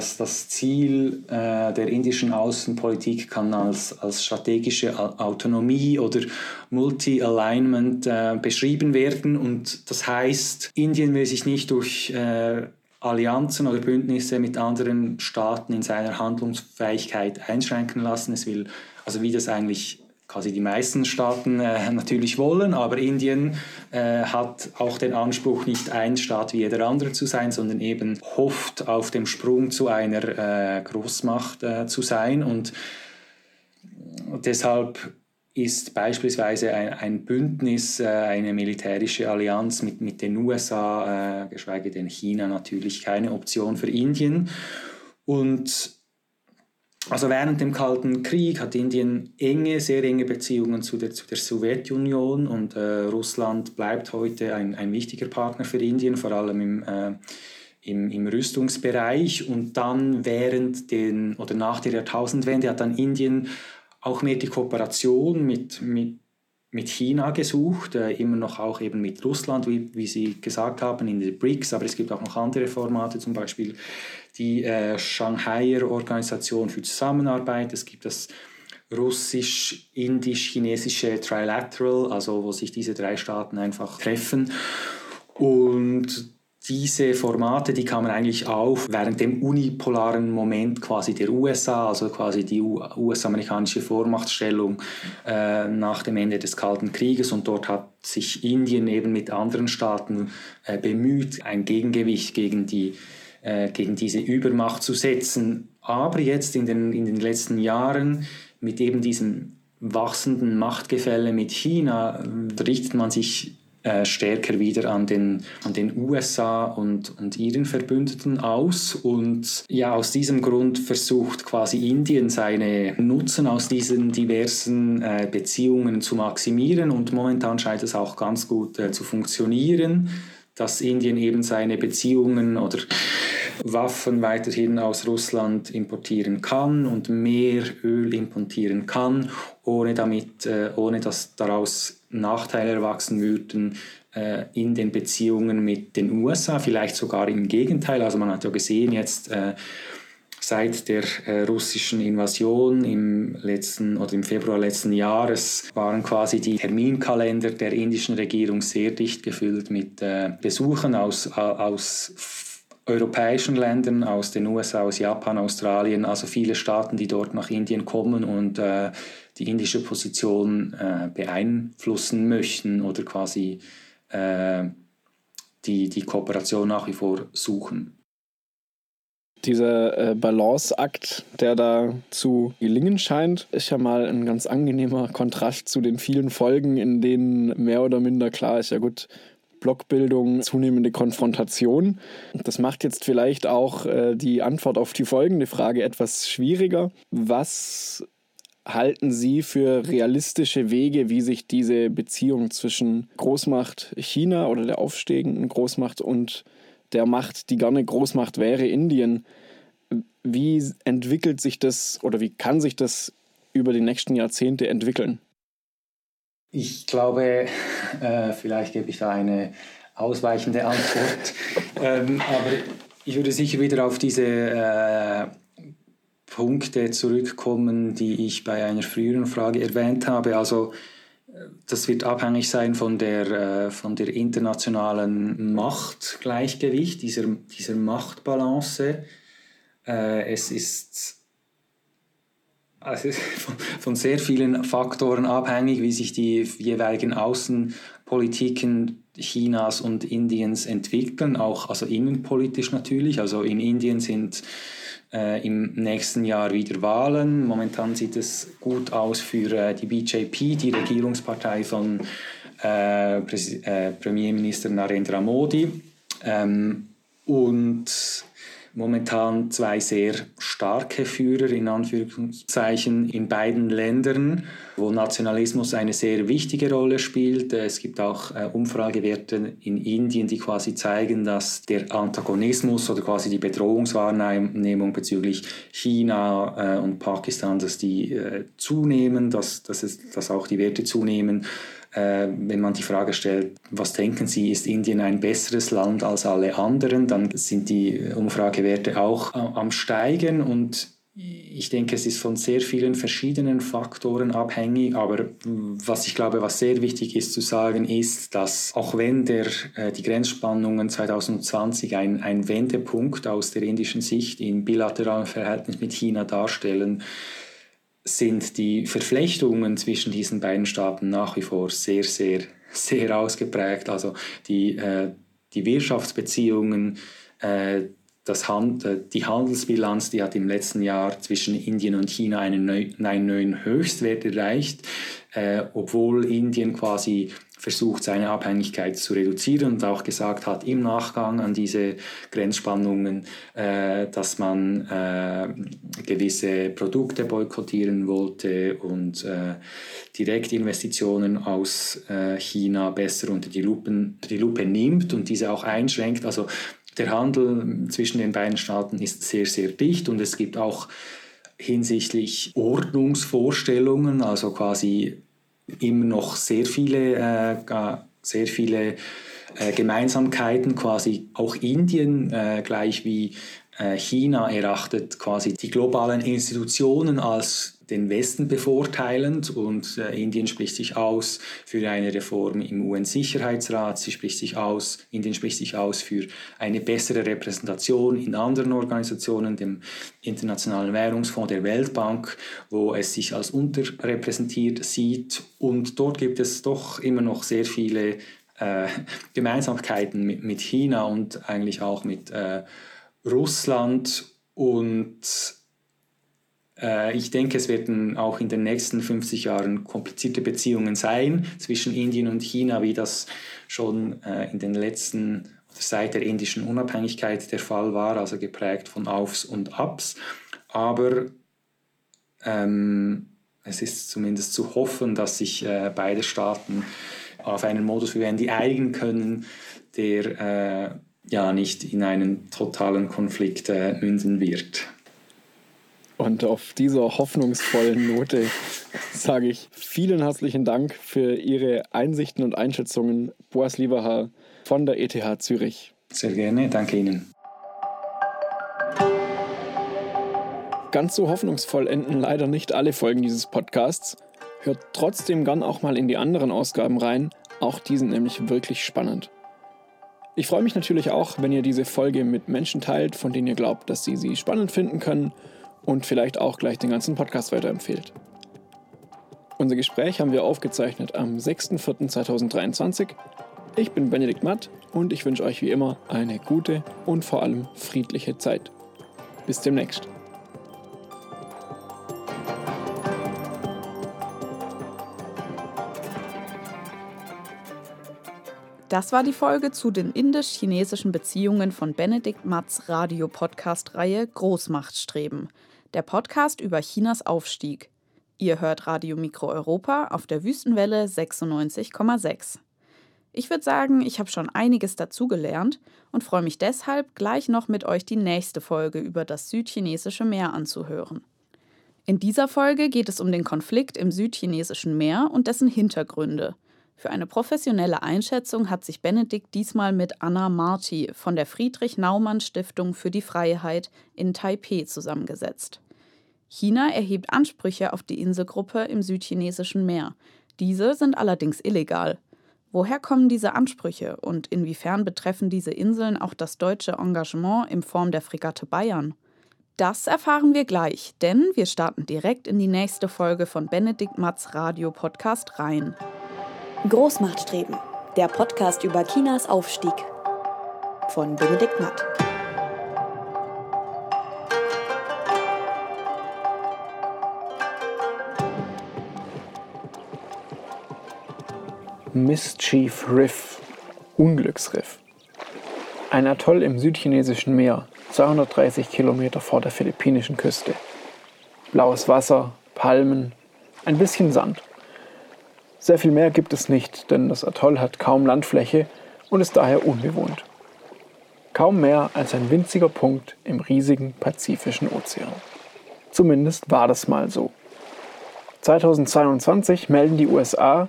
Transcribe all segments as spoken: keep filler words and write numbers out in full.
Das Ziel äh, der indischen Außenpolitik kann als, als strategische Autonomie oder Multi-Alignment äh, beschrieben werden. Und das heißt, Indien will sich nicht durch äh, Allianzen oder Bündnisse mit anderen Staaten in seiner Handlungsfähigkeit einschränken lassen. Es will, also wie das eigentlich quasi die meisten Staaten äh, natürlich wollen, aber Indien äh, hat auch den Anspruch, nicht ein Staat wie jeder andere zu sein, sondern eben hofft, auf dem Sprung zu einer äh, Großmacht äh, zu sein. Und deshalb ist beispielsweise ein, ein Bündnis, äh, eine militärische Allianz mit, mit den U S A, äh, geschweige denn China, natürlich keine Option für Indien. Und also während dem Kalten Krieg hat Indien enge, sehr enge Beziehungen zu der, zu der Sowjetunion und äh, Russland bleibt heute ein, ein wichtiger Partner für Indien, vor allem im, äh, im, im Rüstungsbereich. Und dann während den, oder nach der Jahrtausendwende hat dann Indien auch mehr die Kooperation mit, mit, mit China gesucht, äh, immer noch auch eben mit Russland, wie, wie Sie gesagt haben, in den B R I C S, aber es gibt auch noch andere Formate, zum Beispiel die äh, Shanghaier Organisation für Zusammenarbeit, es gibt das russisch-indisch-chinesische Trilateral, also wo sich diese drei Staaten einfach treffen. Und diese Formate, die kamen eigentlich auf während dem unipolaren Moment quasi der U S A, also quasi die U S-amerikanische Vormachtstellung äh, nach dem Ende des Kalten Krieges. Und dort hat sich Indien eben mit anderen Staaten äh, bemüht, ein Gegengewicht gegen die gegen diese Übermacht zu setzen. Aber jetzt in den, in den letzten Jahren mit eben diesem wachsenden Machtgefälle mit China richtet man sich äh, stärker wieder an den, an den U S A und, und ihren Verbündeten aus. Und ja, aus diesem Grund versucht quasi Indien seine Nutzen aus diesen diversen äh, Beziehungen zu maximieren. Und momentan scheint es auch ganz gut äh, zu funktionieren, dass Indien eben seine Beziehungen oder Waffen weiterhin aus Russland importieren kann und mehr Öl importieren kann, ohne, damit, äh, ohne dass daraus Nachteile erwachsen würden äh, in den Beziehungen mit den U S A, vielleicht sogar im Gegenteil. Also man hat ja gesehen jetzt äh, seit der äh, russischen Invasion im letzten oder im Februar letzten Jahres waren quasi die Terminkalender der indischen Regierung sehr dicht gefüllt mit äh, Besuchen aus, aus europäischen Ländern, aus den U S A, aus Japan, Australien, also viele Staaten, die dort nach Indien kommen und äh, die indische Position äh, beeinflussen möchten oder quasi äh, die, die Kooperation nach wie vor suchen. Dieser äh, Balanceakt, der da zu gelingen scheint, ist ja mal ein ganz angenehmer Kontrast zu den vielen Folgen, in denen mehr oder minder klar ist, ja gut, Blockbildung, zunehmende Konfrontation. Das macht jetzt vielleicht auch äh, die Antwort auf die folgende Frage etwas schwieriger. Was halten Sie für realistische Wege, wie sich diese Beziehung zwischen Großmacht China oder der aufsteigenden Großmacht und der Macht, die gerne Großmacht wäre, Indien, wie entwickelt sich das oder wie kann sich das über die nächsten Jahrzehnte entwickeln? Ich glaube, äh, vielleicht gebe ich da eine ausweichende Antwort, ähm, aber ich würde sicher wieder auf diese äh, Punkte zurückkommen, die ich bei einer früheren Frage erwähnt habe. Also das wird abhängig sein von der, äh, von der internationalen Machtgleichgewicht, dieser, dieser Machtbalance. Äh, es ist also von, von sehr vielen Faktoren abhängig, wie sich die jeweiligen Außenpolitiken Chinas und Indiens entwickeln, auch also innenpolitisch natürlich. Also in Indien sind äh, im nächsten Jahr wieder Wahlen. Momentan sieht es gut aus für äh, die B J P, die Regierungspartei von äh, Präs- äh, Premierminister Narendra Modi. Ähm, und momentan zwei sehr starke Führer in Anführungszeichen in beiden Ländern, wo Nationalismus eine sehr wichtige Rolle spielt. Es gibt auch äh, Umfragewerte in Indien, die quasi zeigen, dass der Antagonismus oder quasi die Bedrohungswahrnehmung bezüglich China äh, und Pakistan, dass die äh, zunehmen, dass, dass, es, dass auch die Werte zunehmen. Äh, wenn man die Frage stellt, was denken Sie, ist Indien ein besseres Land als alle anderen, dann sind die Umfragewerte auch am Steigen und ich denke, es ist von sehr vielen verschiedenen Faktoren abhängig, aber was ich glaube, was sehr wichtig ist zu sagen, ist, dass auch wenn der, äh, die Grenzspannungen zwanzig zwanzig ein, ein Wendepunkt aus der indischen Sicht im bilateralen Verhältnis mit China darstellen, sind die Verflechtungen zwischen diesen beiden Staaten nach wie vor sehr, sehr, sehr ausgeprägt. Also die, äh, die Wirtschaftsbeziehungen, äh, das Hand, die Handelsbilanz, die hat im letzten Jahr zwischen Indien und China einen, neu, einen neuen Höchstwert erreicht, äh, obwohl Indien quasi versucht, seine Abhängigkeit zu reduzieren und auch gesagt hat im Nachgang an diese Grenzspannungen, äh, dass man äh, gewisse Produkte boykottieren wollte und äh, Direktinvestitionen aus äh, China besser unter die, Lupen, die Lupe nimmt und diese auch einschränkt. Also der Handel zwischen den beiden Staaten ist sehr, sehr dicht und es gibt auch hinsichtlich Ordnungsvorstellungen, also quasi immer noch sehr viele, äh, sehr viele äh, Gemeinsamkeiten. Quasi auch Indien, äh, gleich wie äh, China, erachtet quasi die globalen Institutionen als den Westen bevorteilend und äh, Indien spricht sich aus für eine Reform im U N-Sicherheitsrat, sie spricht sich aus, Indien spricht sich aus für eine bessere Repräsentation in anderen Organisationen, dem Internationalen Währungsfonds, der Weltbank, wo es sich als unterrepräsentiert sieht und dort gibt es doch immer noch sehr viele äh, Gemeinsamkeiten mit, mit China und eigentlich auch mit äh, Russland und ich denke, es werden auch in den nächsten fünfzig Jahren komplizierte Beziehungen sein zwischen Indien und China, wie das schon in den letzten, oder seit der indischen Unabhängigkeit der Fall war, also geprägt von Aufs und Abs. Aber ähm, es ist zumindest zu hoffen, dass sich äh, beide Staaten auf einen Modus vivendi einigen können, der äh, ja nicht in einen totalen Konflikt äh, münden wird. Und auf dieser hoffnungsvollen Note sage ich vielen herzlichen Dank für Ihre Einsichten und Einschätzungen, Boaz Lieberherr von der E T H Zürich. Sehr gerne, danke Ihnen. Ganz so hoffnungsvoll enden leider nicht alle Folgen dieses Podcasts. Hört trotzdem gern auch mal in die anderen Ausgaben rein, auch die sind nämlich wirklich spannend. Ich freue mich natürlich auch, wenn ihr diese Folge mit Menschen teilt, von denen ihr glaubt, dass sie sie spannend finden können, und vielleicht auch gleich den ganzen Podcast weiterempfehlt. Unser Gespräch haben wir aufgezeichnet am sechster vierter zweitausenddreiundzwanzig. Ich bin Benedikt Matt und ich wünsche euch wie immer eine gute und vor allem friedliche Zeit. Bis demnächst. Das war die Folge zu den indisch-chinesischen Beziehungen von Benedikt Matts Radio-Podcast-Reihe Großmachtstreben. Der Podcast über Chinas Aufstieg. Ihr hört Radio Mikro Europa auf der Wüstenwelle sechsundneunzig Komma sechs. Ich würde sagen, ich habe schon einiges dazugelernt und freue mich deshalb, gleich noch mit euch die nächste Folge über das südchinesische Meer anzuhören. In dieser Folge geht es um den Konflikt im südchinesischen Meer und dessen Hintergründe. Für eine professionelle Einschätzung hat sich Benedikt diesmal mit Anna Marti von der Friedrich-Naumann-Stiftung für die Freiheit in Taipeh zusammengesetzt. China erhebt Ansprüche auf die Inselgruppe im südchinesischen Meer. Diese sind allerdings illegal. Woher kommen diese Ansprüche und inwiefern betreffen diese Inseln auch das deutsche Engagement in Form der Fregatte Bayern? Das erfahren wir gleich, denn wir starten direkt in die nächste Folge von Benedikt Matts Radio-Podcast rein. Großmachtstreben, der Podcast über Chinas Aufstieg von Benedikt Matt. Mischief Riff, Unglücksriff. Ein Atoll im südchinesischen Meer, zweihundertdreißig Kilometer vor der philippinischen Küste. Blaues Wasser, Palmen, ein bisschen Sand. Sehr viel mehr gibt es nicht, denn das Atoll hat kaum Landfläche und ist daher unbewohnt. Kaum mehr als ein winziger Punkt im riesigen Pazifischen Ozean. Zumindest war das mal so. zweitausendzweiundzwanzig melden die U S A,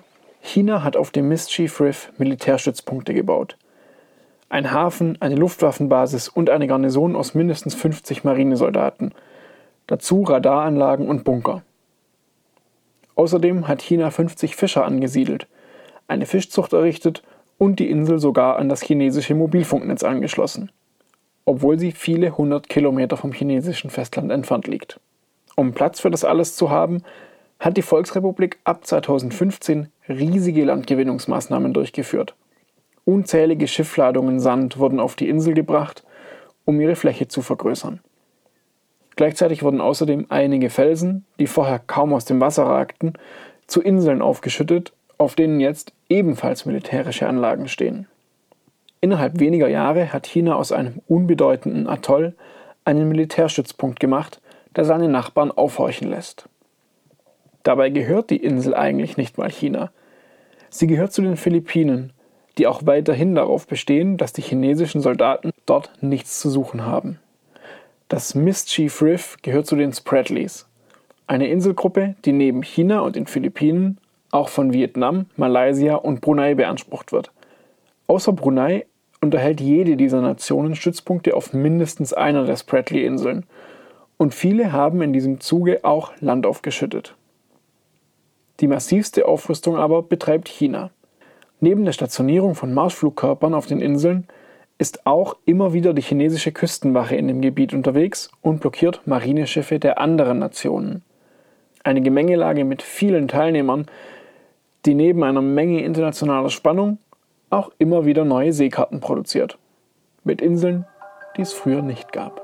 China hat auf dem Mischief Reef Militärstützpunkte gebaut. Ein Hafen, eine Luftwaffenbasis und eine Garnison aus mindestens fünfzig Marinesoldaten. Dazu Radaranlagen und Bunker. Außerdem hat China fünfzig Fischer angesiedelt, eine Fischzucht errichtet und die Insel sogar an das chinesische Mobilfunknetz angeschlossen, obwohl sie viele hundert Kilometer vom chinesischen Festland entfernt liegt. Um Platz für das alles zu haben, hat die Volksrepublik ab zweitausendfünfzehn riesige Landgewinnungsmaßnahmen durchgeführt. Unzählige Schiffladungen Sand wurden auf die Insel gebracht, um ihre Fläche zu vergrößern. Gleichzeitig wurden außerdem einige Felsen, die vorher kaum aus dem Wasser ragten, zu Inseln aufgeschüttet, auf denen jetzt ebenfalls militärische Anlagen stehen. Innerhalb weniger Jahre hat China aus einem unbedeutenden Atoll einen Militärstützpunkt gemacht, der seine Nachbarn aufhorchen lässt. Dabei gehört die Insel eigentlich nicht mal China. Sie gehört zu den Philippinen, die auch weiterhin darauf bestehen, dass die chinesischen Soldaten dort nichts zu suchen haben. Das Mischief Reef gehört zu den Spratleys, eine Inselgruppe, die neben China und den Philippinen auch von Vietnam, Malaysia und Brunei beansprucht wird. Außer Brunei unterhält jede dieser Nationen Stützpunkte auf mindestens einer der Spratly-Inseln. Und viele haben in diesem Zuge auch Land aufgeschüttet. Die massivste Aufrüstung aber betreibt China. Neben der Stationierung von Marschflugkörpern auf den Inseln ist auch immer wieder die chinesische Küstenwache in dem Gebiet unterwegs und blockiert Marineschiffe der anderen Nationen. Eine Gemengelage mit vielen Teilnehmern, die neben einer Menge internationaler Spannung auch immer wieder neue Seekarten produziert. Mit Inseln, die es früher nicht gab.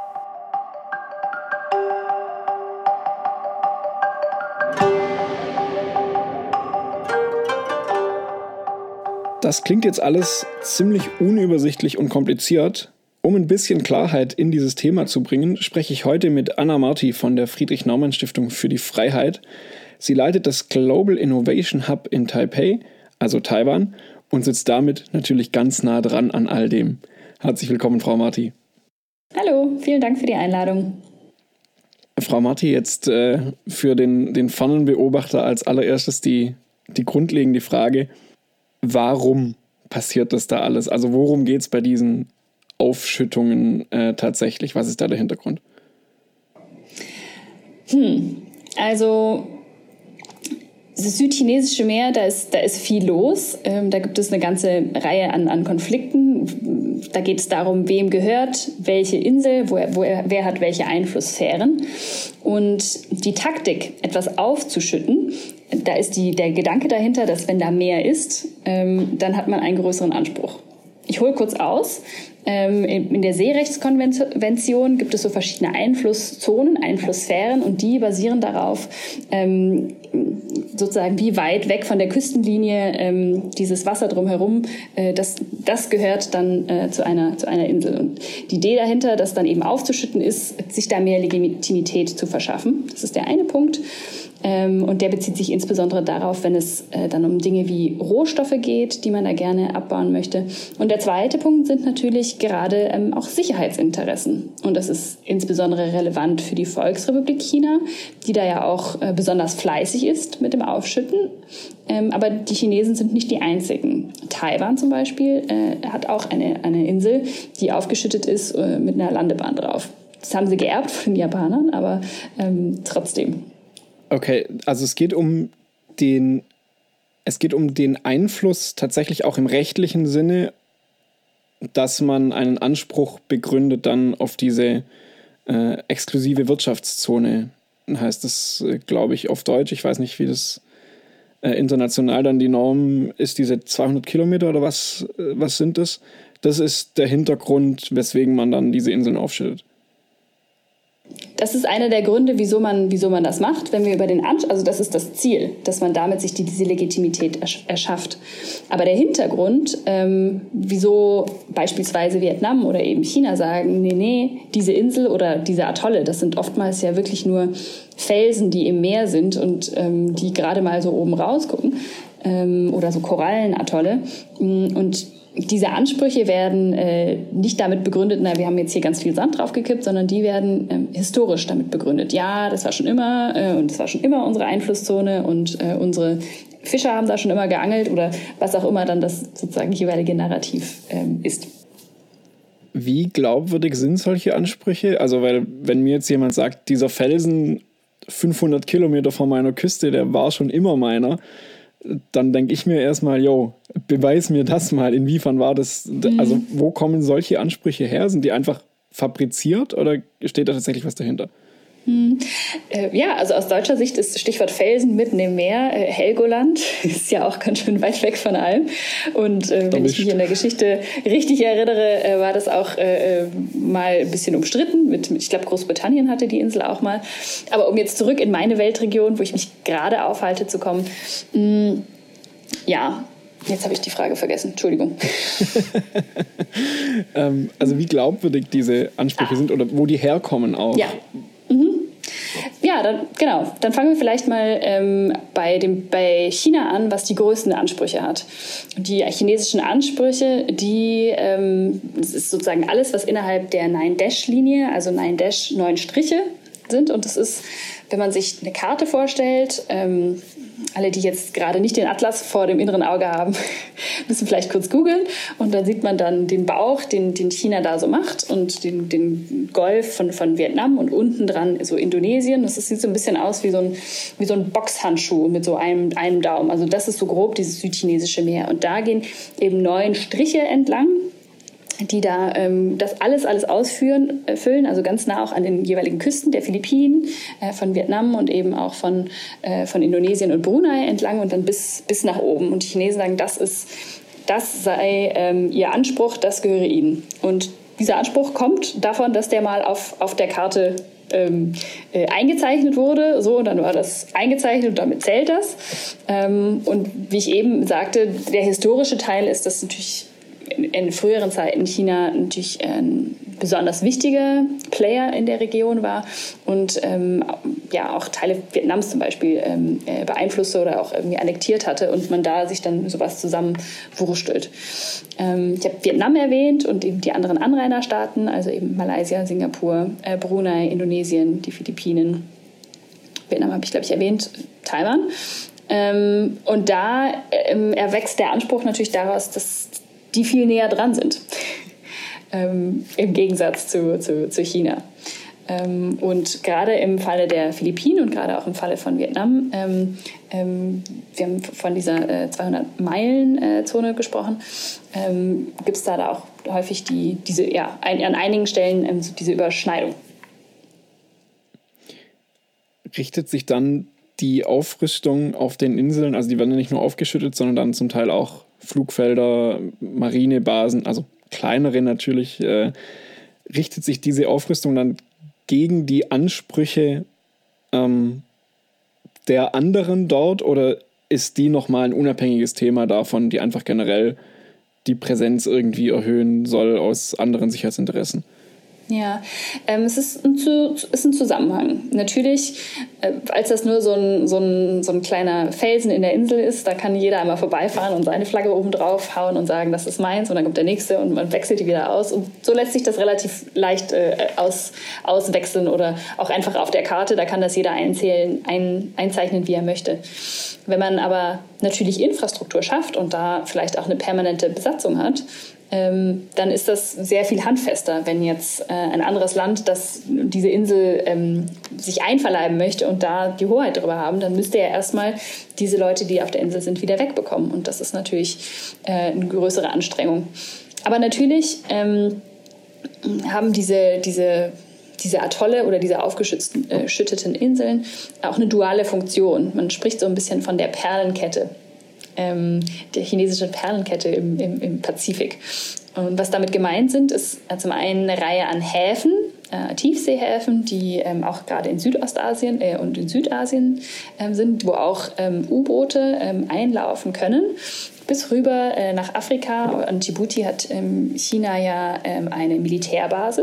Das klingt jetzt alles ziemlich unübersichtlich und kompliziert. Um ein bisschen Klarheit in dieses Thema zu bringen, spreche ich heute mit Anna Marti von der Friedrich-Naumann-Stiftung für die Freiheit. Sie leitet das Global Innovation Hub in Taipei, also Taiwan, und sitzt damit natürlich ganz nah dran an all dem. Herzlich willkommen, Frau Marti. Hallo, vielen Dank für die Einladung. Frau Marti, jetzt äh, für den, den fernen Beobachter als allererstes die, die grundlegende Frage: Warum passiert das da alles? Also worum geht es bei diesen Aufschüttungen äh, tatsächlich? Was ist da der Hintergrund? Hm, also das südchinesische Meer, da ist, da ist viel los. Ähm, da gibt es eine ganze Reihe an, an Konflikten. Da geht es darum, wem gehört welche Insel, wo er, wo er, wer hat welche Einflusssphären. Und die Taktik, etwas aufzuschütten, da ist die, der Gedanke dahinter, dass wenn da mehr ist, ähm, dann hat man einen größeren Anspruch. Ich hole kurz aus. Ähm, in der Seerechtskonvention gibt es so verschiedene Einflusszonen, Einflusssphären, und die basieren darauf, ähm, sozusagen wie weit weg von der Küstenlinie ähm, dieses Wasser drumherum, äh, das, das gehört dann äh, zu einer, zu einer Insel. Und die Idee dahinter, das dann eben aufzuschütten, ist, sich da mehr Legitimität zu verschaffen. Das ist der eine Punkt. Ähm, und der bezieht sich insbesondere darauf, wenn es äh, dann um Dinge wie Rohstoffe geht, die man da gerne abbauen möchte. Und der zweite Punkt sind natürlich gerade ähm, auch Sicherheitsinteressen. Und das ist insbesondere relevant für die Volksrepublik China, die da ja auch äh, besonders fleißig ist mit dem Aufschütten. Ähm, aber die Chinesen sind nicht die einzigen. Taiwan zum Beispiel äh, hat auch eine, eine Insel, die aufgeschüttet ist äh, mit einer Landebahn drauf. Das haben sie geerbt von den Japanern, aber ähm, trotzdem. Okay, also es geht um den, es geht um den Einfluss tatsächlich auch im rechtlichen Sinne, dass man einen Anspruch begründet dann auf diese äh, exklusive Wirtschaftszone, heißt das, äh, glaube ich, auf Deutsch. Ich weiß nicht, wie das äh, international dann die Norm ist, diese zweihundert Kilometer oder was, äh, was sind das? Das ist der Hintergrund, weswegen man dann diese Inseln aufschüttet. Das ist einer der Gründe, wieso man, wieso man das macht, wenn wir über den Anspruch, also das ist das Ziel, dass man damit sich die, diese Legitimität erschafft. Aber der Hintergrund, ähm, wieso beispielsweise Vietnam oder eben China sagen, nee, nee, diese Insel oder diese Atolle, das sind oftmals ja wirklich nur Felsen, die im Meer sind und ähm, die gerade mal so oben rausgucken, ähm, oder so Korallenatolle. Und diese Ansprüche werden äh, nicht damit begründet, na, wir haben jetzt hier ganz viel Sand draufgekippt, sondern die werden ähm, historisch damit begründet. Ja, das war schon immer äh, und das war schon immer unsere Einflusszone und äh, unsere Fischer haben da schon immer geangelt oder was auch immer dann das sozusagen jeweilige Narrativ ähm, ist. Wie glaubwürdig sind solche Ansprüche? Also, weil wenn mir jetzt jemand sagt, dieser Felsen fünfhundert Kilometer vor meiner Küste, der war schon immer meiner, dann denke ich mir erstmal, yo, beweis mir das mal, inwiefern war das, mhm. also wo kommen solche Ansprüche her? Sind die einfach fabriziert oder steht da tatsächlich was dahinter? Hm. Äh, ja, also aus deutscher Sicht ist Stichwort Felsen mitten im Meer, äh, Helgoland, ist ja auch ganz schön weit weg von allem. Und äh, wenn ich mich in der Geschichte richtig erinnere, äh, war das auch äh, mal ein bisschen umstritten. Mit, mit, ich glaube, Großbritannien hatte die Insel auch mal. Aber um jetzt zurück in meine Weltregion, wo ich mich gerade aufhalte, zu kommen, mh, ja, jetzt habe ich die Frage vergessen, Entschuldigung. ähm, also wie glaubwürdig diese Ansprüche ah. sind oder wo die herkommen auch. Ja. Mhm. Ja, dann, genau. Dann fangen wir vielleicht mal ähm, bei, dem, bei China an, was die größten Ansprüche hat. Die chinesischen Ansprüche, die, ähm, das ist sozusagen alles, was innerhalb der Nine-Dash-Linie, also Nine-Dash, neun Striche sind. Und das ist, wenn man sich eine Karte vorstellt, ähm, alle, die jetzt gerade nicht den Atlas vor dem inneren Auge haben, müssen vielleicht kurz googeln. Und dann sieht man dann den Bauch, den, den China da so macht und den, den Golf von, von Vietnam und unten dran so Indonesien. Das sieht so ein bisschen aus wie so ein, wie so ein Boxhandschuh mit so einem, einem Daumen. Also das ist so grob dieses südchinesische Meer. Und da gehen eben neun Striche entlang, die da ähm, das alles, alles ausführen, äh, füllen, also ganz nah auch an den jeweiligen Küsten der Philippinen, äh, von Vietnam und eben auch von, äh, von Indonesien und Brunei entlang und dann bis, bis nach oben. Und die Chinesen sagen, das ist, das sei ähm, ihr Anspruch, das gehöre ihnen. Und dieser Anspruch kommt davon, dass der mal auf, auf der Karte ähm, äh, eingezeichnet wurde, so, und dann war das eingezeichnet und damit zählt das. Ähm, und wie ich eben sagte, der historische Teil ist das natürlich in früheren Zeiten China natürlich ein besonders wichtiger Player in der Region war und ähm, ja auch Teile Vietnams zum Beispiel ähm, beeinflusste oder auch irgendwie annektiert hatte und man da sich dann sowas zusammenwurstelt. Ähm, ich habe Vietnam erwähnt und eben die anderen Anrainerstaaten, also eben Malaysia, Singapur, äh, Brunei, Indonesien, die Philippinen. Vietnam habe ich, glaube ich, erwähnt, Taiwan. Ähm, und da ähm, erwächst der Anspruch natürlich daraus, dass die viel näher dran sind, ähm, im Gegensatz zu, zu, zu China. Ähm, und gerade im Falle der Philippinen und gerade auch im Falle von Vietnam, ähm, ähm, wir haben von dieser äh, zweihundert-Meilen-Zone gesprochen, ähm, gibt es da, da auch häufig die, diese, ja, ein, an einigen Stellen ähm, so diese Überschneidung. Richtet sich dann die Aufrüstung auf den Inseln, also die werden ja nicht nur aufgeschüttet, sondern dann zum Teil auch Flugfelder, Marinebasen, also kleinere natürlich, äh, richtet sich diese Aufrüstung dann gegen die Ansprüche ähm, der anderen dort oder ist die nochmal ein unabhängiges Thema davon, die einfach generell die Präsenz irgendwie erhöhen soll aus anderen Sicherheitsinteressen? Ja, ähm, es ist ein, zu, ist ein Zusammenhang. Natürlich, äh, als das nur so ein, so, ein, so ein kleiner Felsen in der Insel ist, da kann jeder einmal vorbeifahren und seine Flagge oben drauf hauen und sagen, das ist meins, und dann kommt der nächste und man wechselt die wieder aus. Und so lässt sich das relativ leicht äh, aus, auswechseln oder auch einfach auf der Karte, da kann das jeder einzählen, ein, einzeichnen, wie er möchte. Wenn man aber natürlich Infrastruktur schafft und da vielleicht auch eine permanente Besatzung hat, ähm, dann ist das sehr viel handfester, wenn jetzt äh, ein anderes Land, das diese Insel ähm, sich einverleiben möchte und da die Hoheit darüber haben, dann müsste er erstmal diese Leute, die auf der Insel sind, wieder wegbekommen. Und das ist natürlich äh, eine größere Anstrengung. Aber natürlich ähm, haben diese, diese diese Atolle oder diese aufgeschütteten Inseln auch eine duale Funktion. Man spricht so ein bisschen von der Perlenkette, ähm, der chinesischen Perlenkette im, im, im Pazifik. Und was damit gemeint sind, ist zum einen eine Reihe an Häfen, äh, Tiefseehäfen, die ähm, auch gerade in Südostasien äh, und in Südasien ähm, sind, wo auch ähm, U-Boote ähm, einlaufen können. Bis rüber äh, nach Afrika. An Djibouti hat ähm, China ja ähm, eine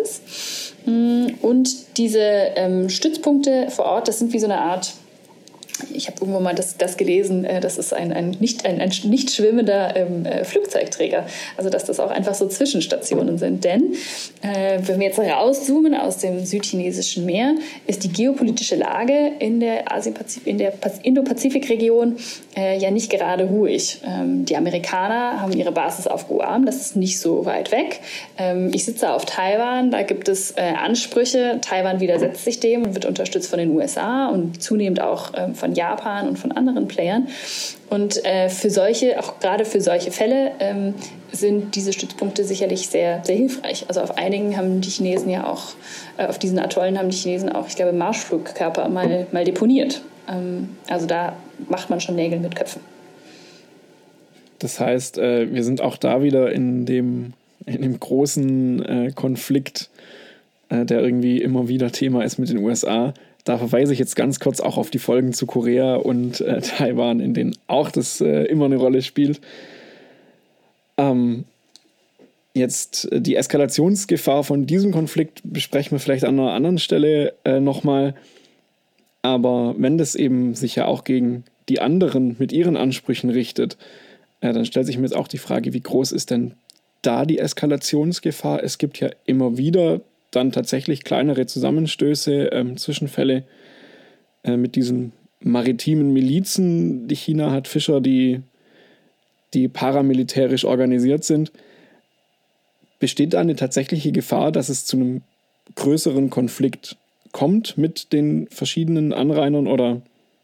Militärbasis. Und diese ähm, Stützpunkte vor Ort, das sind wie so eine Art ich habe irgendwo mal das, das gelesen, äh, das ist ein, ein, nicht, ein, ein nicht schwimmender ähm, äh, Flugzeugträger. Also dass das auch einfach so Zwischenstationen sind. Denn äh, wenn wir jetzt rauszoomen aus dem südchinesischen Meer, ist die geopolitische Lage in der, Asien-Pazif- in der Indo-Pazifik-Region äh, ja nicht gerade ruhig. Ähm, die Amerikaner haben ihre Basis auf Guam, das ist nicht so weit weg. Ähm, ich sitze auf Taiwan, da gibt es äh, Ansprüche. Taiwan widersetzt sich dem und wird unterstützt von den U S A und zunehmend auch ähm, von Japan und von anderen Playern. Und äh, für solche, auch gerade für solche Fälle, ähm, sind diese Stützpunkte sicherlich sehr, sehr hilfreich. Also auf einigen haben die Chinesen ja auch, äh, auf diesen Atollen haben die Chinesen auch, ich glaube, Marschflugkörper mal, mal deponiert. Ähm, also da macht man schon Nägel mit Köpfen. Das heißt, äh, wir sind auch da wieder in dem, in dem großen äh, Konflikt, äh, der irgendwie immer wieder Thema ist mit den U S A. Da verweise ich jetzt ganz kurz auch auf die Folgen zu Korea und äh, Taiwan, in denen auch das äh, immer eine Rolle spielt. Ähm, jetzt äh, die Eskalationsgefahr von diesem Konflikt besprechen wir vielleicht an einer anderen Stelle äh, nochmal. Aber wenn das eben sich ja auch gegen die anderen mit ihren Ansprüchen richtet, äh, dann stellt sich mir jetzt auch die Frage, wie groß ist denn da die Eskalationsgefahr? Es gibt ja immer wieder dann tatsächlich kleinere Zusammenstöße, ähm, Zwischenfälle äh, mit diesen maritimen Milizen, die China hat, Fischer, die, die paramilitärisch organisiert sind. Besteht da eine tatsächliche Gefahr, dass es zu einem größeren Konflikt kommt mit den verschiedenen Anrainern, oder?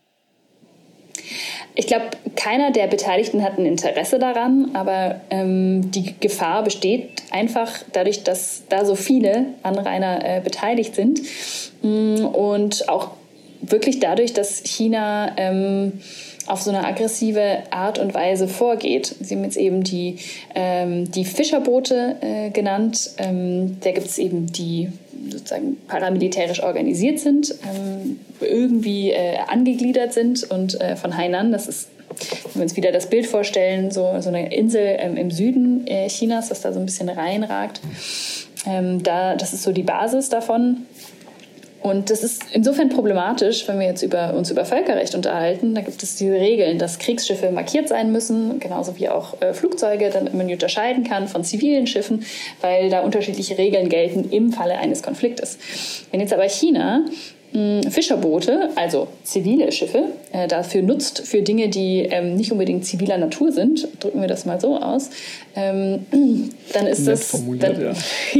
Ich glaube, keiner der Beteiligten hat ein Interesse daran, aber ähm, die Gefahr besteht einfach dadurch, dass da so viele Anrainer äh, beteiligt sind mm, und auch wirklich dadurch, dass China ähm, auf so eine aggressive Art und Weise vorgeht. Sie haben jetzt eben die, ähm, die Fischerboote äh, genannt. Ähm, da gibt es eben die sozusagen paramilitärisch organisiert sind, ähm, irgendwie äh, angegliedert sind und äh, von Hainan, das ist, wenn wir uns wieder das Bild vorstellen, so, so eine Insel ähm, im Süden äh, Chinas, das da so ein bisschen reinragt. Ähm, da, das ist so die Basis davon. Und das ist insofern problematisch, wenn wir jetzt über, uns über Völkerrecht unterhalten. Da gibt es diese Regeln, dass Kriegsschiffe markiert sein müssen, genauso wie auch äh, Flugzeuge, damit man die unterscheiden kann von zivilen Schiffen, weil da unterschiedliche Regeln gelten im Falle eines Konfliktes. Wenn jetzt aber China mh, Fischerboote, also zivile Schiffe, äh, dafür nutzt, für Dinge, die ähm, nicht unbedingt ziviler Natur sind, drücken wir das mal so aus, ähm, dann ist das... Dann, ja.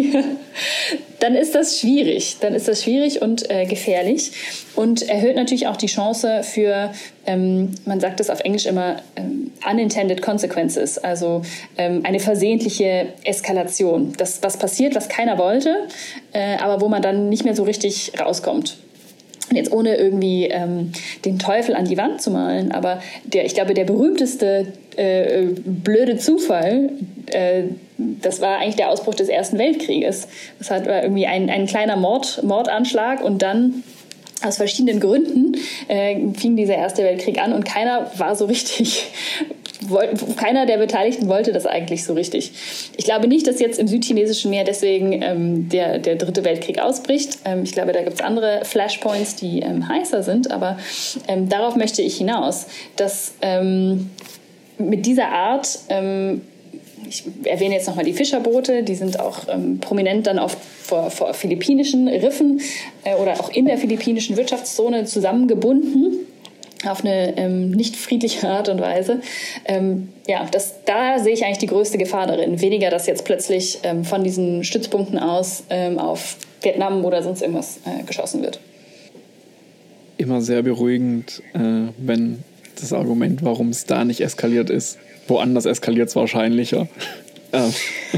Dann ist das schwierig. Dann ist das schwierig und äh, gefährlich und erhöht natürlich auch die Chance für, ähm, man sagt das auf Englisch immer, ähm, unintended consequences, also ähm, eine versehentliche Eskalation. Das, was passiert, was keiner wollte, äh, aber wo man dann nicht mehr so richtig rauskommt. Und jetzt ohne irgendwie ähm, den Teufel an die Wand zu malen, aber der, ich glaube, der berühmteste äh, blöde Zufall, äh, das war eigentlich der Ausbruch des Ersten Weltkrieges. Das war irgendwie ein, ein kleiner Mord, Mordanschlag und dann aus verschiedenen Gründen äh, fing dieser Erste Weltkrieg an und keiner war so richtig, wollt, keiner der Beteiligten wollte das eigentlich so richtig. Ich glaube nicht, dass jetzt im südchinesischen Meer deswegen ähm, der, der Dritte Weltkrieg ausbricht. Ähm, ich glaube, da gibt es andere Flashpoints, die ähm, heißer sind, aber ähm, darauf möchte ich hinaus, dass ähm, mit dieser Art ähm, ich erwähne jetzt nochmal die Fischerboote, die sind auch ähm, prominent dann auf, vor, vor philippinischen Riffen äh, oder auch in der philippinischen Wirtschaftszone zusammengebunden auf eine ähm, nicht friedliche Art und Weise. Ähm, ja, das, da sehe ich eigentlich die größte Gefahr darin. Weniger, dass jetzt plötzlich ähm, von diesen Stützpunkten aus ähm, auf Vietnam oder sonst irgendwas äh, geschossen wird. Immer sehr beruhigend, äh, wenn das Argument, warum es da nicht eskaliert ist. Woanders eskaliert es wahrscheinlicher. ähm.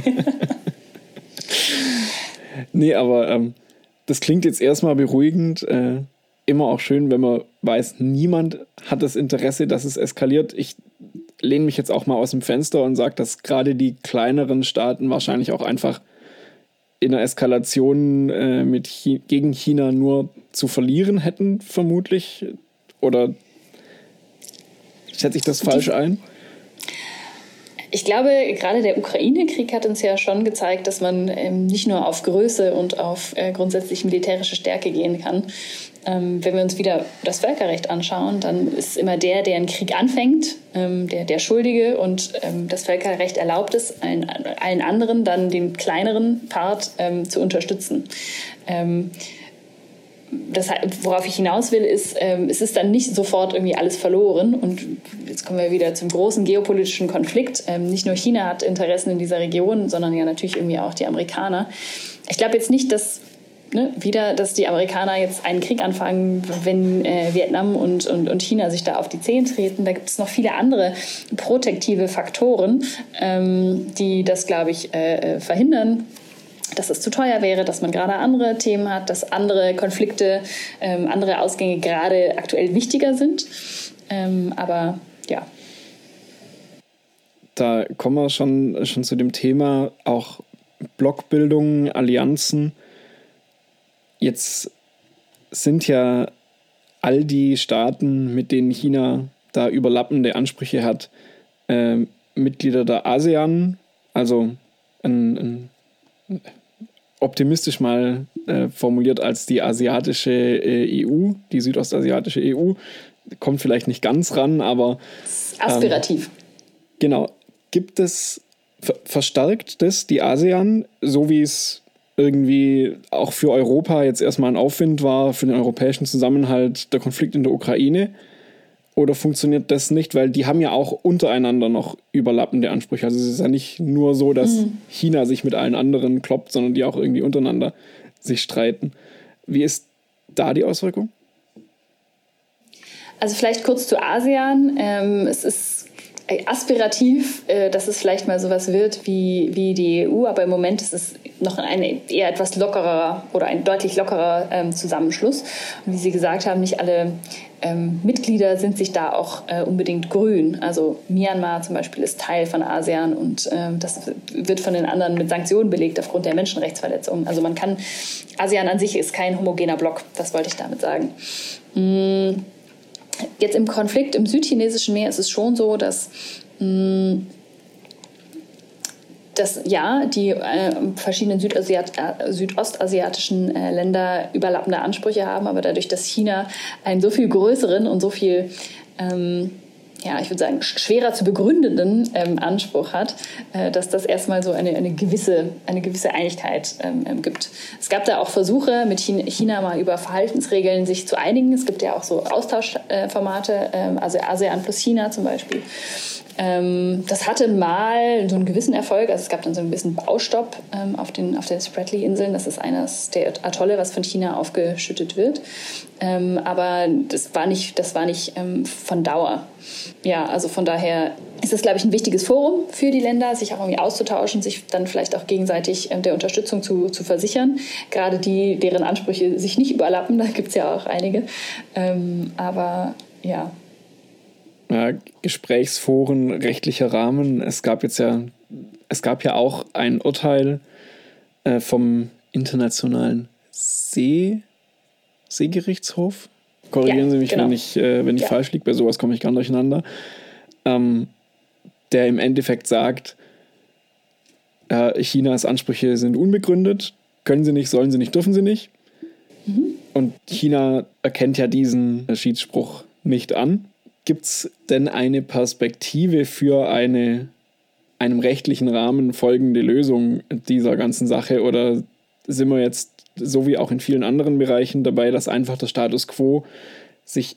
Nee, aber ähm, das klingt jetzt erstmal beruhigend. Äh, immer auch schön, wenn man weiß, niemand hat das Interesse, dass es eskaliert. Ich lehne mich jetzt auch mal aus dem Fenster und sage, dass gerade die kleineren Staaten wahrscheinlich auch einfach in einer Eskalation äh, mit Chi- gegen China nur zu verlieren hätten, vermutlich. Oder schätze ich das falsch ein? Ich glaube, gerade der Ukraine-Krieg hat uns ja schon gezeigt, dass man ähm, nicht nur auf Größe und auf äh, grundsätzlich militärische Stärke gehen kann. Ähm, wenn wir uns wieder das Völkerrecht anschauen, dann ist immer der, der einen Krieg anfängt, ähm, der, der Schuldige, und ähm, das Völkerrecht erlaubt es, allen, allen anderen dann den kleineren Part ähm, zu unterstützen. Ähm, Das, worauf ich hinaus will, ist, ähm, es ist dann nicht sofort irgendwie alles verloren. Und jetzt kommen wir wieder zum großen geopolitischen Konflikt. Ähm, nicht nur China hat Interessen in dieser Region, sondern ja natürlich irgendwie auch die Amerikaner. Ich glaube jetzt nicht, dass ne, wieder, dass die Amerikaner jetzt einen Krieg anfangen, wenn äh, Vietnam und, und, und China sich da auf die Zehen treten. Da gibt es noch viele andere protektive Faktoren, ähm, die das, glaube ich, äh, verhindern. Dass es zu teuer wäre, dass man gerade andere Themen hat, dass andere Konflikte, ähm, andere Ausgänge gerade aktuell wichtiger sind. Ähm, aber ja. Da kommen wir schon, schon zu dem Thema auch Blockbildung, Allianzen. Jetzt sind ja all die Staaten, mit denen China da überlappende Ansprüche hat, äh, Mitglieder der ASEAN, also ein, ein optimistisch mal äh, formuliert als die asiatische äh, E U, die südostasiatische E U. Kommt vielleicht nicht ganz ran, aber aspirativ. Ähm, genau. Gibt es, ver- verstärkt das die ASEAN, so wie es irgendwie auch für Europa jetzt erstmal ein Aufwind war, für den europäischen Zusammenhalt, der Konflikt in der Ukraine? Oder funktioniert das nicht? Weil die haben ja auch untereinander noch überlappende Ansprüche. Also es ist ja nicht nur so, dass mhm. China sich mit allen anderen kloppt, sondern die auch irgendwie untereinander sich streiten. Wie ist da die Auswirkung? Also vielleicht kurz zu ASEAN. Ähm, es ist aspirativ, äh, dass es vielleicht mal sowas wird wie, wie die E U, aber im Moment ist es noch ein eher etwas lockerer oder ein deutlich lockerer ähm, Zusammenschluss. Und wie Sie gesagt haben, nicht alle ähm, Mitglieder sind sich da auch äh, unbedingt grün. Also Myanmar zum Beispiel ist Teil von ASEAN und ähm, das wird von den anderen mit Sanktionen belegt aufgrund der Menschenrechtsverletzungen. Also man kann, ASEAN an sich ist kein homogener Block, das wollte ich damit sagen. Mm. Jetzt im Konflikt im südchinesischen Meer ist es schon so, dass, mh, dass ja, die äh, verschiedenen Südasiat- äh, südostasiatischen äh, Länder überlappende Ansprüche haben, aber dadurch, dass China einen so viel größeren und so viel ähm, ja, ich würde sagen, schwerer zu begründenden ähm, Anspruch hat, äh, dass das erstmal so eine, eine, gewisse, eine gewisse Einigkeit ähm, gibt. Es gab da auch Versuche, mit China, China mal über Verhaltensregeln sich zu einigen. Es gibt ja auch so Austauschformate, ähm, also ASEAN plus China zum Beispiel. Ähm, das hatte mal so einen gewissen Erfolg. Also es gab dann so ein bisschen Baustopp ähm, auf den, auf den Spratly-Inseln. Das ist eines der Atolle, was von China aufgeschüttet wird. Ähm, aber das war nicht, das war nicht ähm, von Dauer. Ja, also von daher ist es, glaube ich, ein wichtiges Forum für die Länder, sich auch irgendwie auszutauschen, sich dann vielleicht auch gegenseitig äh, der Unterstützung zu, zu versichern. Gerade die, deren Ansprüche sich nicht überlappen, da gibt es ja auch einige. Ähm, aber ja. Ja, Gesprächsforen, rechtlicher Rahmen. Es gab jetzt ja, es gab ja auch ein Urteil äh, vom Internationalen See, Seegerichtshof. Korrigieren ja, Sie mich, genau. wenn ich, äh, wenn ich ja. falsch liege. Bei sowas komme ich gar nicht durcheinander. Ähm, der im Endeffekt sagt, äh, Chinas Ansprüche sind unbegründet, können sie nicht, sollen sie nicht, dürfen sie nicht. Mhm. Und China erkennt ja diesen Schiedsspruch nicht an. Gibt es denn eine Perspektive für eine einem rechtlichen Rahmen folgende Lösung dieser ganzen Sache? Oder sind wir jetzt, so wie auch in vielen anderen Bereichen, dabei, dass einfach der Status quo sich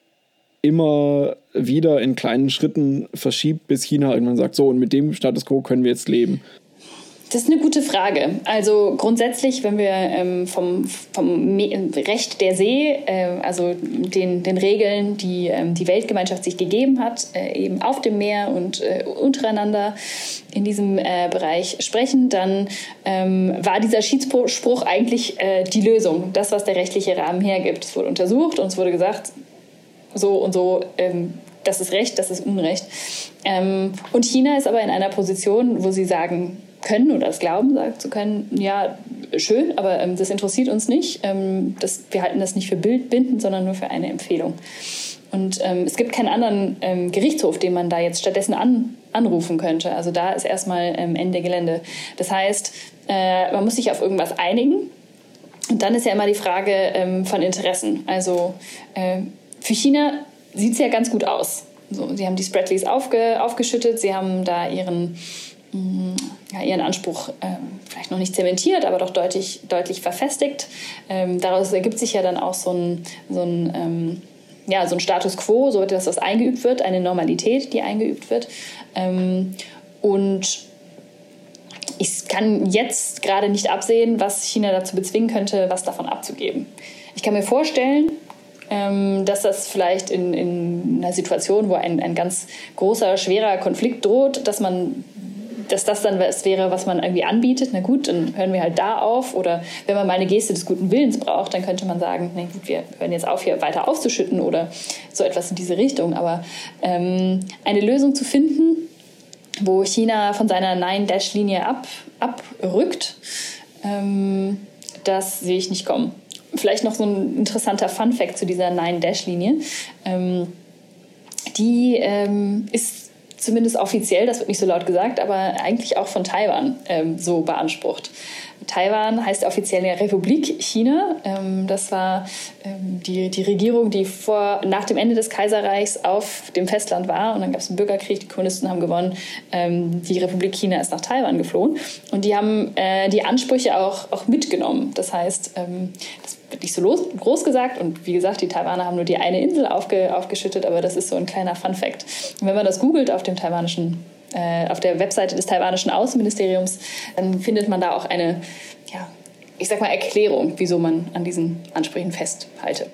immer wieder in kleinen Schritten verschiebt, bis China irgendwann sagt, so, und mit dem Status quo können wir jetzt leben? Das ist eine gute Frage. Also grundsätzlich, wenn wir ähm, vom, vom Recht der See, äh, also den, den Regeln, die ähm, die Weltgemeinschaft sich gegeben hat, äh, eben auf dem Meer und äh, untereinander in diesem äh, Bereich sprechen, dann ähm, war dieser Schiedsspruch eigentlich äh, die Lösung, das, was der rechtliche Rahmen hergibt. Es wurde untersucht und es wurde gesagt, so und so, ähm, das ist Recht, das ist Unrecht. Ähm, und China ist aber in einer Position, wo sie sagen können oder es glauben, sagen zu können, ja, schön, aber ähm, das interessiert uns nicht. Ähm, das, wir halten das nicht für bindend, sondern nur für eine Empfehlung. Und ähm, es gibt keinen anderen ähm, Gerichtshof, den man da jetzt stattdessen an, anrufen könnte. Also da ist erstmal ähm, Ende Gelände. Das heißt, äh, man muss sich auf irgendwas einigen. Und dann ist ja immer die Frage ähm, von Interessen. Also äh, für China sieht es ja ganz gut aus. So, sie haben die Spratleys aufge, aufgeschüttet, sie haben da ihren, mh, ja, ihren Anspruch ähm, vielleicht noch nicht zementiert, aber doch deutlich, deutlich verfestigt. Ähm, daraus ergibt sich ja dann auch so ein, so ein, ähm, ja, so ein Status quo, so dass das eingeübt wird, eine Normalität, die eingeübt wird. Ähm, und ich kann jetzt gerade nicht absehen, was China dazu bezwingen könnte, was davon abzugeben. Ich kann mir vorstellen, ähm, dass das vielleicht in, in einer Situation, wo ein, ein ganz großer, schwerer Konflikt droht, dass man, dass das dann was wäre, was man irgendwie anbietet. Na gut, dann hören wir halt da auf. Oder wenn man mal eine Geste des guten Willens braucht, dann könnte man sagen, na gut, wir hören jetzt auf, hier weiter aufzuschütten oder so etwas in diese Richtung. Aber ähm, eine Lösung zu finden, wo China von seiner Nine-Dash-Linie ab, abrückt, ähm, das sehe ich nicht kommen. Vielleicht noch so ein interessanter Fun-Fact zu dieser Nine-Dash-Linie. Ähm, die ähm, ist zumindest offiziell, das wird nicht so laut gesagt, aber eigentlich auch von Taiwan ähm, so beansprucht. Taiwan heißt offiziell ja Republik China. Ähm, das war ähm, die, die Regierung, die vor, nach dem Ende des Kaiserreichs auf dem Festland war. Und dann gab es einen Bürgerkrieg, die Kommunisten haben gewonnen. Ähm, die Republik China ist nach Taiwan geflohen. Und die haben äh, die Ansprüche auch, auch mitgenommen. Das heißt, ähm, das wird nicht so los, groß gesagt. Und wie gesagt, die Taiwaner haben nur die eine Insel aufge, aufgeschüttet. Aber das ist so ein kleiner Fun-Fact. Und wenn man das googelt auf dem taiwanischen auf der Webseite des taiwanischen Außenministeriums, dann findet man da auch eine, ja, ich sag mal, Erklärung, wieso man an diesen Ansprüchen festhalte.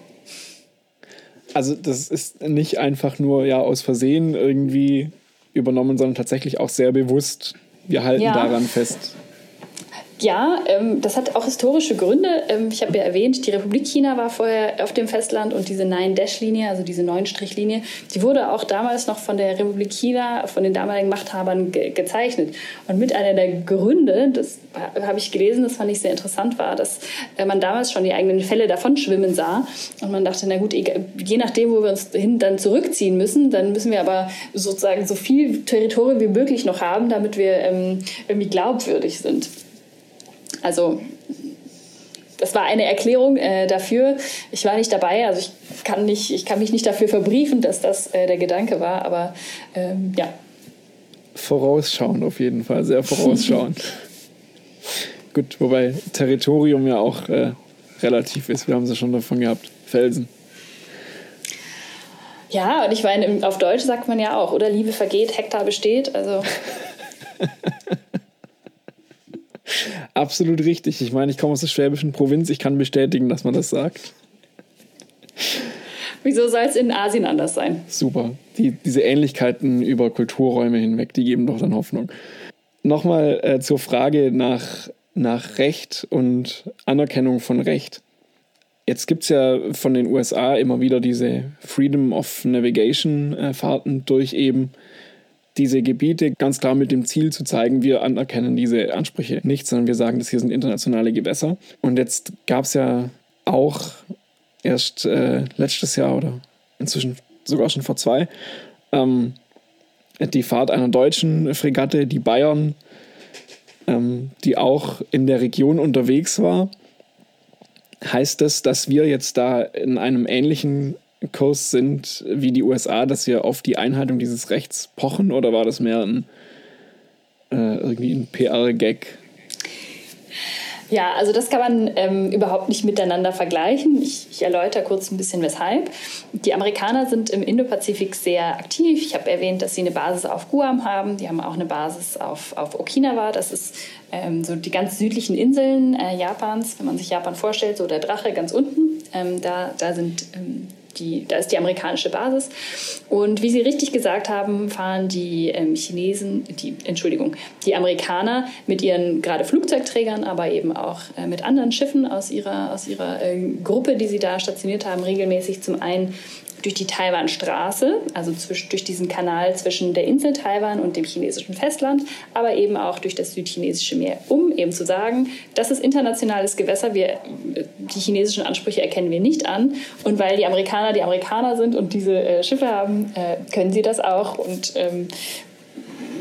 Also das ist nicht einfach nur ja aus Versehen irgendwie übernommen, sondern tatsächlich auch sehr bewusst, wir halten ja daran fest. Ja, ähm, das hat auch historische Gründe. Ähm, ich habe ja erwähnt, die Republik China war vorher auf dem Festland und diese Nine-Dash-Linie, also diese Neun-Strich-Linie, die wurde auch damals noch von der Republik China, von den damaligen Machthabern ge- gezeichnet. Und mit einer der Gründe, das habe ich gelesen, das fand ich sehr interessant, war, dass äh, man damals schon die eigenen Fälle davon schwimmen sah. Und man dachte, na gut, je nachdem, wo wir uns hin dann zurückziehen müssen, dann müssen wir aber sozusagen so viel Territorium wie möglich noch haben, damit wir ähm, irgendwie glaubwürdig sind. Also das war eine Erklärung äh, dafür. Ich war nicht dabei, also ich kann, nicht, ich kann mich nicht dafür verbriefen, dass das äh, der Gedanke war, aber ähm, ja. Vorausschauend auf jeden Fall, sehr vorausschauend. Gut, wobei Territorium ja auch äh, relativ ist, wir haben es ja schon davon gehabt, Felsen. Ja, und ich meine, auf Deutsch sagt man ja auch, oder Liebe vergeht, Hektar besteht, also... Absolut richtig. Ich meine, ich komme aus der schwäbischen Provinz. Ich kann bestätigen, dass man das sagt. Wieso soll es in Asien anders sein? Super. Die, diese Ähnlichkeiten über Kulturräume hinweg, die geben doch dann Hoffnung. Nochmal äh, zur Frage nach, nach Recht und Anerkennung von Recht. Jetzt gibt es ja von den U S A immer wieder diese Freedom of Navigation äh, Fahrten durch eben diese Gebiete, ganz klar mit dem Ziel zu zeigen, wir anerkennen diese Ansprüche nicht, sondern wir sagen, das hier sind internationale Gewässer. Und jetzt gab es ja auch erst äh, letztes Jahr oder inzwischen sogar schon vor zwei, ähm, die Fahrt einer deutschen Fregatte, die Bayern, ähm, die auch in der Region unterwegs war. Heißt das, dass wir jetzt da in einem ähnlichen Kurs sind wie die U S A, dass wir auf die Einhaltung dieses Rechts pochen, oder war das mehr ein äh, irgendwie ein P R-Gag? Ja, also das kann man ähm, überhaupt nicht miteinander vergleichen. Ich, ich erläutere kurz ein bisschen weshalb. Die Amerikaner sind im Indopazifik sehr aktiv. Ich habe erwähnt, dass sie eine Basis auf Guam haben. Die haben auch eine Basis auf, auf Okinawa. Das ist ähm, so die ganz südlichen Inseln äh, Japans. Wenn man sich Japan vorstellt, so der Drache ganz unten. Ähm, da, da sind... Ähm, Die, da ist die amerikanische Basis. Und wie Sie richtig gesagt haben, fahren die ähm, Chinesen, die, Entschuldigung, die Amerikaner mit ihren gerade Flugzeugträgern, aber eben auch äh, mit anderen Schiffen aus ihrer, aus ihrer äh, Gruppe, die sie da stationiert haben, regelmäßig zum einen durch die Taiwanstraße, also zwisch, durch diesen Kanal zwischen der Insel Taiwan und dem chinesischen Festland, aber eben auch durch das südchinesische Meer, um eben zu sagen, das ist internationales Gewässer, wir, die chinesischen Ansprüche erkennen wir nicht an, und weil die Amerikaner die Amerikaner sind und diese äh, Schiffe haben, äh, können sie das auch, und ähm,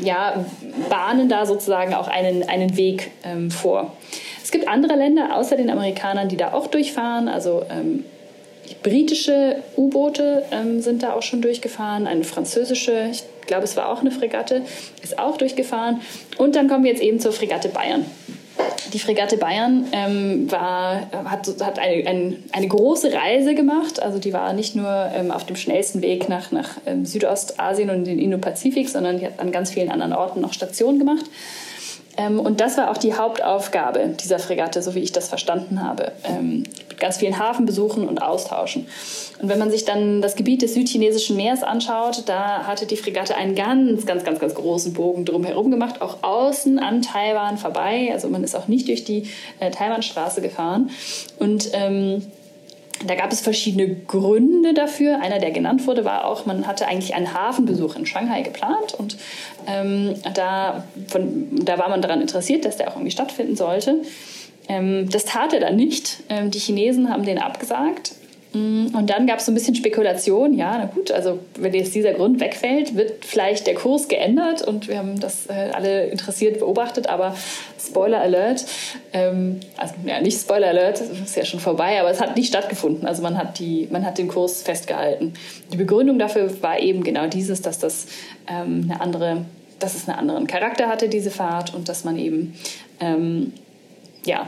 ja, bahnen da sozusagen auch einen, einen Weg ähm, vor. Es gibt andere Länder außer den Amerikanern, die da auch durchfahren. Also ähm, britische U-Boote ähm, sind da auch schon durchgefahren. Eine französische, ich glaube, es war auch eine Fregatte, ist auch durchgefahren. Und dann kommen wir jetzt eben zur Fregatte Bayern. Die Fregatte Bayern ähm, war, hat, hat eine, ein, eine große Reise gemacht. Also die war nicht nur ähm, auf dem schnellsten Weg nach, nach ähm, Südostasien und den Indo-Pazifik, sondern die hat an ganz vielen anderen Orten noch Stationen gemacht. Ähm, und das war auch die Hauptaufgabe dieser Fregatte, so wie ich das verstanden habe. Ähm, mit ganz vielen Hafenbesuchen und Austauschen. Und wenn man sich dann das Gebiet des südchinesischen Meeres anschaut, da hatte die Fregatte einen ganz, ganz, ganz, ganz großen Bogen drumherum gemacht, auch außen an Taiwan vorbei. Also man ist auch nicht durch die äh, Taiwanstraße gefahren. Und ähm, da gab es verschiedene Gründe dafür. Einer, der genannt wurde, war auch, man hatte eigentlich einen Hafenbesuch in Shanghai geplant. Und ähm, da, von, da war man daran interessiert, dass der auch irgendwie stattfinden sollte. Ähm, das tat er dann nicht. Ähm, die Chinesen haben den abgesagt. Und dann gab es so ein bisschen Spekulation, ja, na gut, also wenn jetzt dieser Grund wegfällt, wird vielleicht der Kurs geändert und wir haben das äh, alle interessiert beobachtet, aber Spoiler Alert, ähm, also ja, nicht Spoiler Alert, das ist ja schon vorbei, aber es hat nicht stattgefunden, also man hat, die, man hat den Kurs festgehalten. Die Begründung dafür war eben genau dieses, dass das ähm, eine andere, dass es einen anderen Charakter hatte, diese Fahrt, und dass man eben, ähm, ja,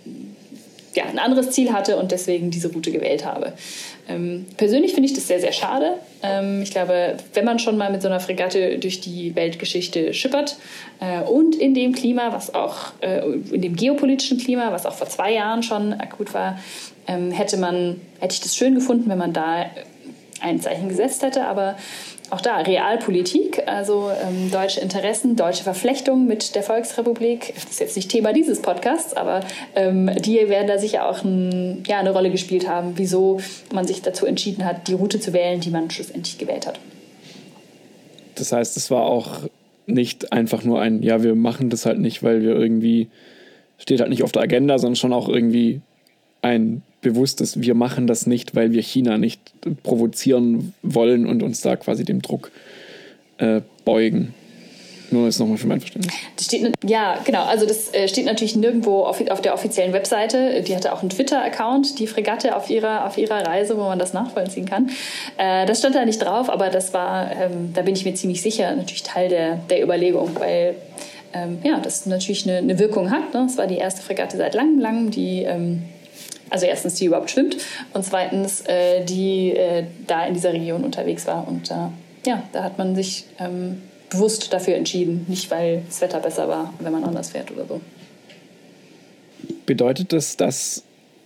ja, ein anderes Ziel hatte und deswegen diese Route gewählt habe. Ähm, persönlich finde ich das sehr, sehr schade. Ähm, ich glaube, wenn man schon mal mit so einer Fregatte durch die Weltgeschichte schippert äh, und in dem Klima, was auch äh, in dem geopolitischen Klima, was auch vor zwei Jahren schon akut war, ähm, hätte man, hätte ich das schön gefunden, wenn man da ein Zeichen gesetzt hätte, aber auch da Realpolitik, also ähm, deutsche Interessen, deutsche Verflechtungen mit der Volksrepublik. Das ist jetzt nicht Thema dieses Podcasts, aber ähm, die werden da sicher auch ein, ja, eine Rolle gespielt haben, wieso man sich dazu entschieden hat, die Route zu wählen, die man schlussendlich gewählt hat. Das heißt, es war auch nicht einfach nur ein, ja, wir machen das halt nicht, weil wir irgendwie, steht halt nicht auf der Agenda, sondern schon auch irgendwie ein bewusstes, wir machen das nicht, weil wir China nicht provozieren wollen und uns da quasi dem Druck äh, beugen. Nur jetzt nochmal für mein Verständnis. Das steht, ja, genau. Also das äh, steht natürlich nirgendwo auf, auf der offiziellen Webseite. Die hatte auch einen Twitter-Account, die Fregatte auf ihrer, auf ihrer Reise, wo man das nachvollziehen kann. Äh, das stand da nicht drauf, aber das war, ähm, da bin ich mir ziemlich sicher, natürlich Teil der, der Überlegung, weil ähm, ja, das natürlich eine, eine Wirkung hat. Ne? Es war die erste Fregatte seit langem, langem, die ähm, also erstens, die überhaupt schwimmt und zweitens, äh, die äh, da in dieser Region unterwegs war. Und äh, ja, da hat man sich ähm, bewusst dafür entschieden, nicht weil das Wetter besser war, wenn man anders fährt oder so. Bedeutet das, dass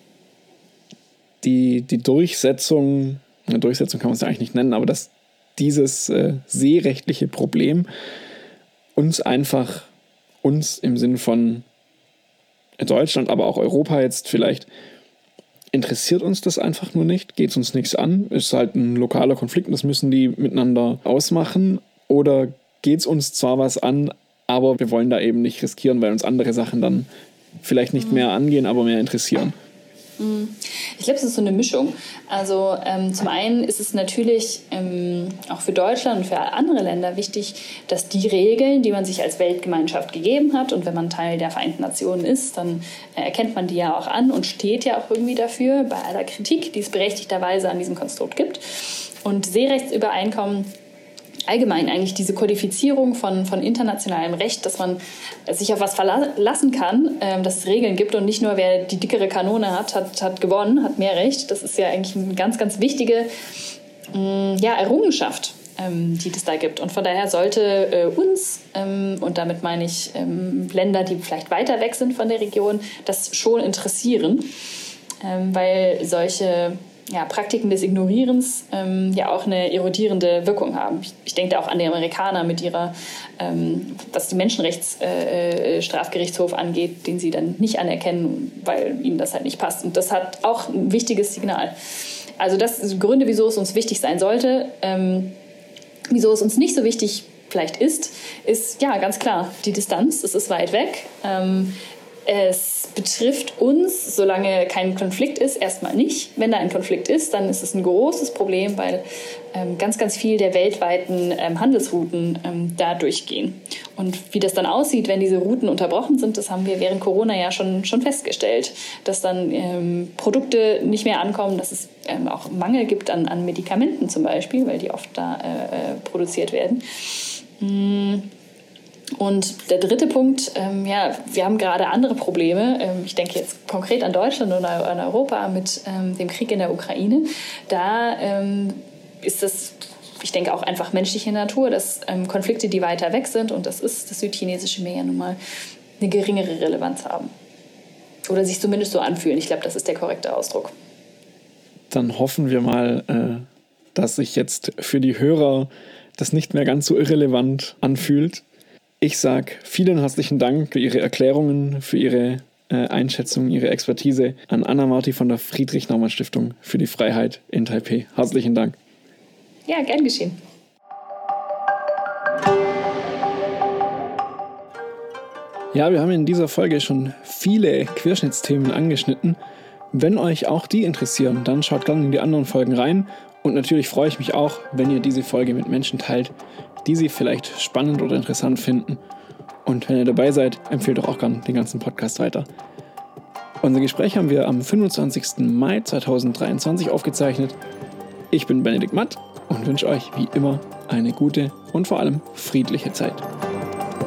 die, die Durchsetzung, eine Durchsetzung kann man es ja eigentlich nicht nennen, aber dass dieses äh, seerechtliche Problem uns einfach, uns im Sinn von Deutschland, aber auch Europa jetzt vielleicht, interessiert uns das einfach nur nicht? Geht es uns nichts an? Ist halt ein lokaler Konflikt und das müssen die miteinander ausmachen? Oder geht es uns zwar was an, aber wir wollen da eben nicht riskieren, weil uns andere Sachen dann vielleicht nicht mehr angehen, aber mehr interessieren? Ich glaube, es ist so eine Mischung. Also ähm, zum einen ist es natürlich ähm, auch für Deutschland und für andere Länder wichtig, dass die Regeln, die man sich als Weltgemeinschaft gegeben hat, und wenn man Teil der Vereinten Nationen ist, dann äh, erkennt man die ja auch an und steht ja auch irgendwie dafür, bei aller Kritik, die es berechtigterweise an diesem Konstrukt gibt. Und Seerechtsübereinkommen, allgemein eigentlich diese Kodifizierung von, von internationalem Recht, dass man sich auf was verlassen kann, ähm, dass es Regeln gibt und nicht nur wer die dickere Kanone hat, hat, hat gewonnen, hat mehr Recht. Das ist ja eigentlich eine ganz, ganz wichtige mh, ja, Errungenschaft, ähm, die es da gibt. Und von daher sollte äh, uns, ähm, und damit meine ich ähm, Länder, die vielleicht weiter weg sind von der Region, das schon interessieren, ähm, weil solche Ja, Praktiken des Ignorierens ähm, ja auch eine erodierende Wirkung haben. Ich, ich denke da auch an die Amerikaner mit ihrer, ähm, was den Menschenrechtsstrafgerichtshof äh, angeht, den sie dann nicht anerkennen, weil ihnen das halt nicht passt. Und das hat auch ein wichtiges Signal. Also das sind Gründe, wieso es uns wichtig sein sollte. Ähm, wieso es uns nicht so wichtig vielleicht ist, ist ja ganz klar die Distanz. Es ist weit weg. Ähm, Es betrifft uns, solange kein Konflikt ist, erstmal nicht. Wenn da ein Konflikt ist, dann ist es ein großes Problem, weil ähm, ganz, ganz viel der weltweiten ähm, Handelsrouten ähm, da durchgehen. Und wie das dann aussieht, wenn diese Routen unterbrochen sind, das haben wir während Corona ja schon, schon festgestellt, dass dann ähm, Produkte nicht mehr ankommen, dass es ähm, auch Mangel gibt an, an Medikamenten zum Beispiel, weil die oft da äh, produziert werden. Hm. Und der dritte Punkt, ähm, ja, wir haben gerade andere Probleme. Ähm, ich denke jetzt konkret an Deutschland und an Europa mit ähm, dem Krieg in der Ukraine. Da ähm, ist das, ich denke, auch einfach menschliche Natur, dass ähm, Konflikte, die weiter weg sind, und das ist das südchinesische Meer ja nun mal, eine geringere Relevanz haben. Oder sich zumindest so anfühlen. Ich glaube, das ist der korrekte Ausdruck. Dann hoffen wir mal, äh, dass sich jetzt für die Hörer das nicht mehr ganz so irrelevant anfühlt. Ich sage vielen herzlichen Dank für Ihre Erklärungen, für Ihre äh, Einschätzung, Ihre Expertise an Anna Marti von der Friedrich-Naumann-Stiftung für die Freiheit in Taipei. Herzlichen Dank. Ja, gern geschehen. Ja, wir haben in dieser Folge schon viele Querschnittsthemen angeschnitten. Wenn euch auch die interessieren, dann schaut gerne in die anderen Folgen rein. Und natürlich freue ich mich auch, wenn ihr diese Folge mit Menschen teilt, die sie vielleicht spannend oder interessant finden. Und wenn ihr dabei seid, empfehlt doch auch gerne den ganzen Podcast weiter. Unser Gespräch haben wir am fünfundzwanzigsten Mai zweitausenddreiundzwanzig aufgezeichnet. Ich bin Benedikt Matt und wünsche euch wie immer eine gute und vor allem friedliche Zeit.